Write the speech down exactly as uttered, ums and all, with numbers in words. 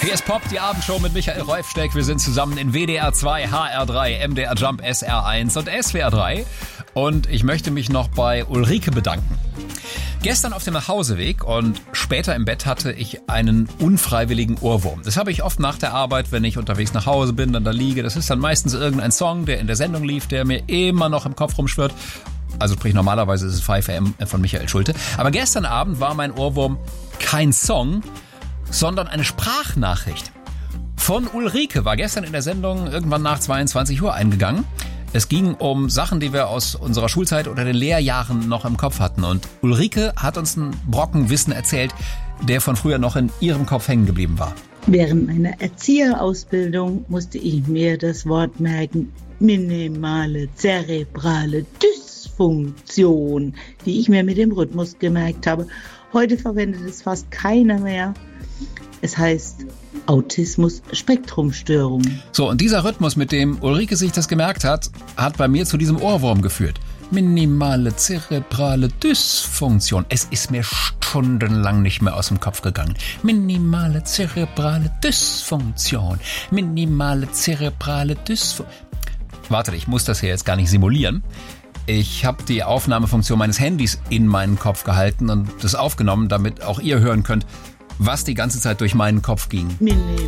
Hier ist Pop, die Abendshow mit Michael Reufsteck. Wir sind zusammen in W D R zwei, H R drei, M D R Jump, S R eins und S W R drei. Und ich möchte mich noch bei Ulrike bedanken. Gestern auf dem Nachhauseweg und später im Bett hatte ich einen unfreiwilligen Ohrwurm. Das habe ich oft nach der Arbeit, wenn ich unterwegs nach Hause bin, dann da liege. Das ist dann meistens irgendein Song, der in der Sendung lief, der mir immer noch im Kopf rumschwirrt. Also sprich, normalerweise ist es fünf A M von Michael Schulte. Aber gestern Abend war mein Ohrwurm kein Song, sondern eine Sprachnachricht von Ulrike. War gestern in der Sendung irgendwann nach zweiundzwanzig Uhr eingegangen. Es ging um Sachen, die wir aus unserer Schulzeit oder den Lehrjahren noch im Kopf hatten. Und Ulrike hat uns einen Brocken Wissen erzählt, der von früher noch in ihrem Kopf hängen geblieben war. Während meiner Erzieherausbildung musste ich mir das Wort merken: minimale zerebrale Dysfunktion, die ich mir mit dem Rhythmus gemerkt habe. Heute verwendet es fast keiner mehr. Es heißt Autismus-Spektrumstörung. So, und dieser Rhythmus, mit dem Ulrike sich das gemerkt hat, hat bei mir zu diesem Ohrwurm geführt. Minimale zerebrale Dysfunktion. Es ist mir stundenlang nicht mehr aus dem Kopf gegangen. Minimale zerebrale Dysfunktion. Minimale zerebrale Dysfunktion. Warte, ich muss das hier jetzt gar nicht simulieren. Ich habe die Aufnahmefunktion meines Handys in meinen Kopf gehalten und das aufgenommen, damit auch ihr hören könnt, was die ganze Zeit durch meinen Kopf ging. Mini